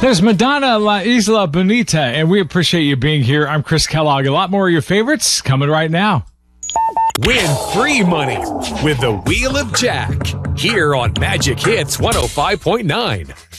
There's Madonna La Isla Bonita, and we appreciate you being here. I'm Chris Kellogg. A lot more of your favorites coming right now. Win free money with the Wheel of Jack here on Magic Hits 105.9.